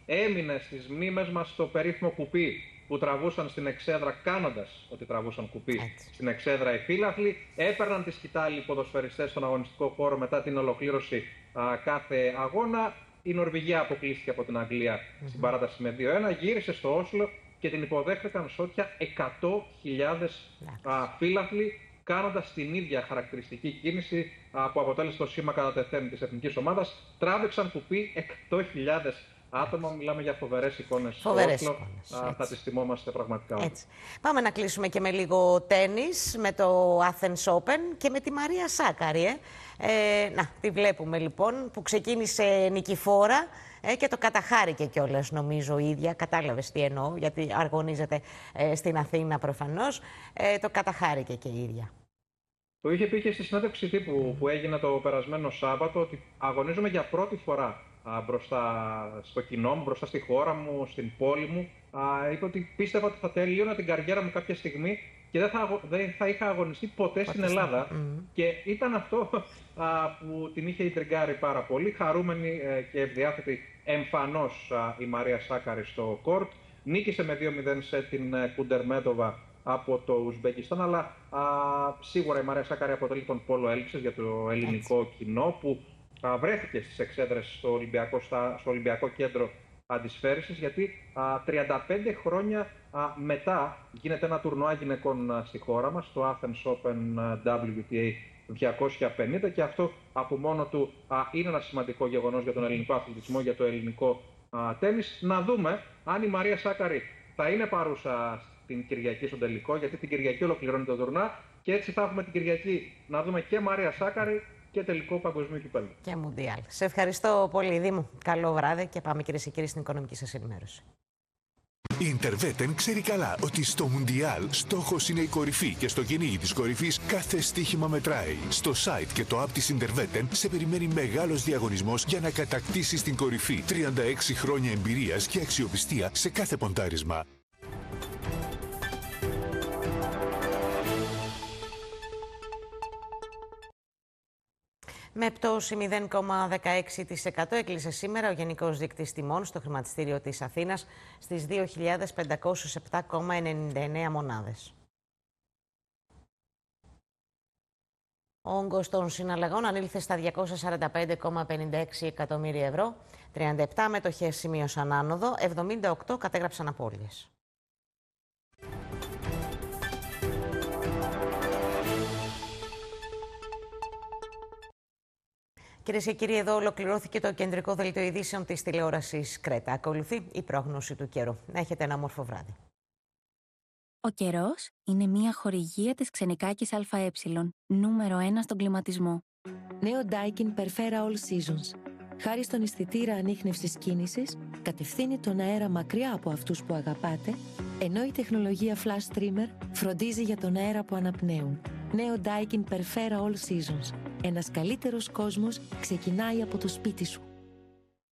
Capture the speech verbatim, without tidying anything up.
έμεινε στις μνήμες μας το περίφημο κουπί που τραβούσαν στην εξέδρα, κάνοντας ότι τραβούσαν κουπί Έτσι. στην εξέδρα οι φύλαθλοι. Έπαιρναν τη σκητάλη οι ποδοσφαιριστές στον αγωνιστικό χώρο μετά την ολοκλήρωση α, κάθε αγώνα. Η Νορβηγία αποκλείστηκε από την Αγγλία mm-hmm. στην παράταση με δύο ένα. Γύρισε στο Όσλο και την υποδέχτηκαν σώτια εκατό χιλιάδες φύλαθλοι, κάνοντας την ίδια χαρακτηριστική κίνηση α, που αποτέλεσε το σήμα κατά τεθέν της εθνικής ομάδας. Τράβηξαν κουπί εκατό χιλιάδες άτομα. Μιλάμε για φοβερές εικόνες. Φοβερές στο εικόνες. Α, θα τις θυμόμαστε πραγματικά. Έτσι. Πάμε να κλείσουμε και με λίγο τένις, με το Athens Open και με τη Μαρία Σάκαρη. Ε. Ε, να, τη βλέπουμε λοιπόν, που ξεκίνησε νικηφόρα ε, και το καταχάρηκε κιόλας, νομίζω, η ίδια. Κατάλαβες τι εννοώ, γιατί αγωνίζεται ε, στην Αθήνα προφανώς. Ε, το καταχάρηκε και η ίδια. Το είχε πει και στη συνέντευξη τύπου που έγινε το περασμένο Σάββατο, ότι αγωνίζομαι για πρώτη φορά α, μπροστά στο κοινό μου, μπροστά στη χώρα μου, στην πόλη μου. Α, είπε ότι πίστευα ότι θα τελείωνα την καριέρα μου κάποια στιγμή και δεν θα, δεν θα είχα αγωνιστεί ποτέ στην Ελλάδα. Mm. Και ήταν αυτό α, που την είχε ιντριγκάρει πάρα πολύ. Χαρούμενη ε, και ευδιάθετη εμφανώς α, η Μαρία Σάκαρη στο κόρτ. Νίκησε με δύο μηδέν σε την ε, Κουντερμέτοβα από το Ουσμπεκιστάν, αλλά α, σίγουρα η Μαρία Σάκαρη αποτελεί τον πόλο έλξης για το ελληνικό Έτσι. κοινό, που α, βρέθηκε στις εξέδρες στο Ολυμπιακό, στα, στο Ολυμπιακό Κέντρο Αντισφαίρησης, γιατί α, τριάντα πέντε χρόνια α, μετά γίνεται ένα τουρνουά γυναικών α, στη χώρα μας, το Athens Open α, ντάμπλιου τι έι διακόσια πενήντα, και αυτό από μόνο του α, είναι ένα σημαντικό γεγονός για τον ελληνικό αθλητισμό, για το ελληνικό α, τένις. Να δούμε αν η Μαρία Σάκαρη θα είναι παρούσα την Κυριακή στον τελικό, γιατί την Κυριακή ολοκληρώνει το τουρνουά και έτσι θα έχουμε την Κυριακή να δούμε και Μαρία Σάκαρη και τελικό παγκοσμίου κυπέλλου. Και Μουντιάλ. Σε ευχαριστώ πολύ, Δήμου. Καλό βράδυ και πάμε, κυρίες και κύριοι, στην οικονομική σας ενημέρωση. Η Interwetten ξέρει καλά ότι στο Μουντιάλ στόχος είναι η κορυφή και στο κυνήγι της κορυφής κάθε στοίχημα μετράει. Στο site και το app της Interwetten σε περιμένει μεγάλος διαγωνισμός για να κατακτήσεις την κορυφή. τριάντα έξι χρόνια εμπειρίας και αξιοπιστία σε κάθε ποντάρισμα. Με πτώση μηδέν κόμμα δεκαέξι τοις εκατό έκλεισε σήμερα ο Γενικός Δείκτης Τιμών στο χρηματιστήριο της Αθήνας στις δύο χιλιάδες πεντακόσιες επτά κόμμα ενενήντα εννέα μονάδες. Ο όγκος των συναλλαγών ανήλθε στα διακόσια σαράντα πέντε κόμμα πενήντα έξι εκατομμύρια ευρώ, τριάντα επτά μετοχές σημείωσαν άνοδο, εβδομήντα οκτώ κατέγραψαν απώλειες. Κυρίες και κύριοι, εδώ ολοκληρώθηκε το κεντρικό δελτίο ειδήσεων της τηλεόρασης Κρέτα. Ακολουθεί η πρόγνωση του καιρού. Να έχετε ένα όμορφο βράδυ. Ο καιρός είναι μια χορηγία της Ξενικάκης ΑΕ, νούμερο ένα στον κλιματισμό. Νέο Daikin Perfera All Seasons. Χάρη στον αισθητήρα ανίχνευσης κίνησης, κατευθύνει τον αέρα μακριά από αυτούς που αγαπάτε, ενώ η τεχνολογία Flash Trimmer φροντίζει για τον αέρα που αναπνέουν. Νέο Daikin Perfera All Seasons. Ένας καλύτερος κόσμος ξεκινάει από το σπίτι σου.